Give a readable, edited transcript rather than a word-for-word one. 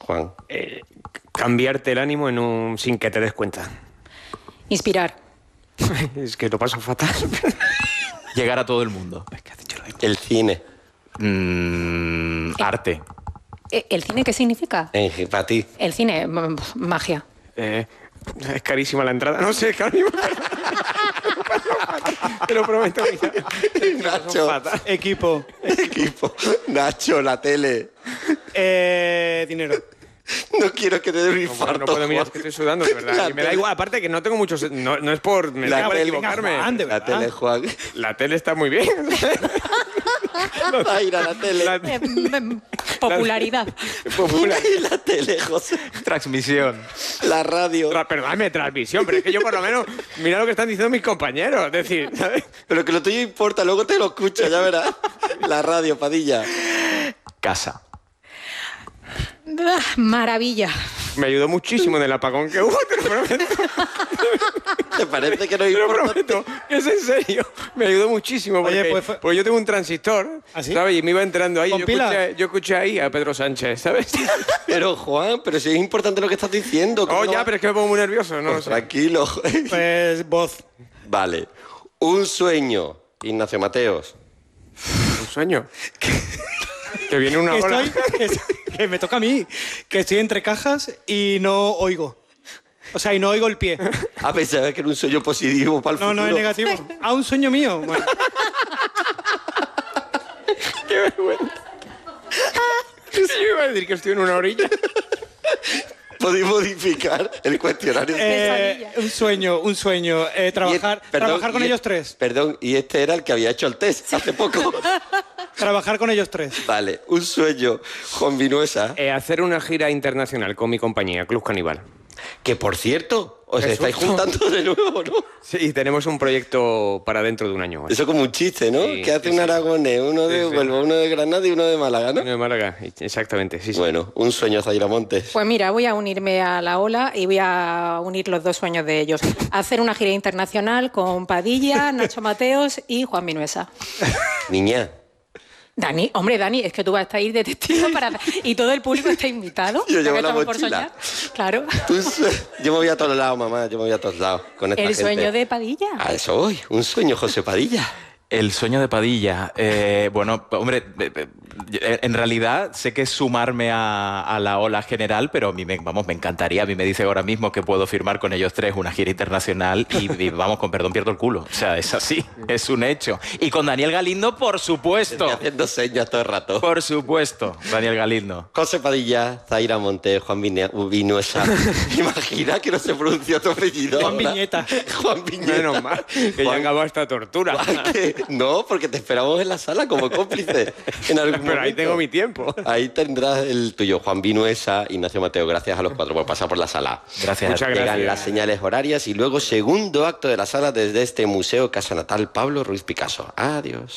Juan. Cambiarte el ánimo sin que te des cuenta. Inspirar. Es que lo paso fatal. Llegar a todo el mundo. El cine. Arte. ¿El cine qué significa? Para ti. El cine, magia. Es carísima la entrada. No sé, es carísima. Te lo prometo. Nacho. Equipo. Nacho, la tele. Dinero. No quiero que te dé un infarto. No puedo mirar, es que estoy sudando, de verdad. Y me da igual, aparte que no tengo muchos... No es por... Me da igual equivocarme. Juan, de La verdad. tele, Juan. La tele está muy bien. Zaira, la tele. Popularidad. Popular. Y la tele, José. Transmisión. La radio. Perdóname, transmisión, pero es que yo por lo menos... Mira lo que están diciendo mis compañeros. Es decir, ¿sabes? Pero que lo tuyo importa, luego te lo escucho, ya verás. La radio, Padilla. Casa. Maravilla. Me ayudó muchísimo en el apagón que hubo, te lo prometo. ¿Te parece que no Te lo importa? prometo, es en serio. Me ayudó muchísimo porque, Oye, pues yo tengo un transistor, ¿Ah, sí? ¿sabes? Y me iba enterando ahí. ¿Con pilas? Yo escuché ahí a Pedro Sánchez, ¿sabes? Pero, Juan, pero si es importante lo que estás diciendo. ¿cómo Oh, no ya, va- pero es que me pongo muy nervioso, no lo Pues sé. tranquilo. Pues voz. Vale. Un sueño, Ignacio Mateos. Un sueño. Que viene una ola. Que me toca a mí. Que estoy entre cajas y no oigo. O sea, y no oigo el pie. A pesar que era un sueño positivo para el No, futuro. no es negativo. ¿A un sueño mío? Bueno, Qué vergüenza. Yo iba a decir que estoy en una orilla. Podéis modificar el cuestionario. un sueño. Trabajar con ellos tres. Perdón, y este era el que había hecho el test hace poco. Trabajar con ellos tres. Vale, un sueño, Juan Vinuesa. Hacer una gira internacional con mi compañía, Club Caníbal. Que, por cierto, os Qué estáis susto. juntando de nuevo, ¿no? Sí, tenemos un proyecto para dentro de un año. Eso como un chiste, ¿no? Sí, que hace sí, un sí. aragonés, uno de Sí, sí. Huelva, uno de Granada y uno de Málaga, ¿no? De Málaga, exactamente, sí, sí. Bueno, un sueño, Zaira Montes. Pues mira, voy a unirme a la ola y voy a unir los dos sueños de ellos. Hacer una gira internacional con Padilla, Nacho Mateos y Juan Vinuesa. Niña, Dani, hombre, Dani, es que tú vas a estar ahí de testigo y todo el público está invitado. Yo ya llevo que la estamos por mochila. soñar. Claro. yo me voy a todos lados, mamá, yo me voy a todos lados con esta El gente. sueño de Padilla. A eso voy, un sueño, José Padilla. El sueño de Padilla. Bueno, hombre, en realidad sé que es sumarme a la ola general, pero a mí me encantaría. A mí me dice ahora mismo que puedo firmar con ellos tres una gira internacional y vamos, con perdón, pierdo el culo. O sea, es así, es un hecho. Y con Daniel Galindo, por supuesto. Estoy haciendo señas todo el rato. Por supuesto, Daniel Galindo. José Padilla, Zaira Montes, Juan Vinuesa. Imagina que no se pronuncia tu apellido. Juan ahora. Viñeta. Juan Viñeta. Menos mal, que ya acabó esta tortura. No, porque te esperamos en la sala como cómplice. En algún Pero ahí momento. tengo mi tiempo. Ahí tendrás el tuyo, Juan Vinuesa, Ignacio Mateo. Gracias a los cuatro por pasar por la sala. Gracias. Muchas Llegan gracias. las señales horarias y luego segundo acto de la sala desde este Museo Casa Natal Pablo Ruiz Picasso. Adiós.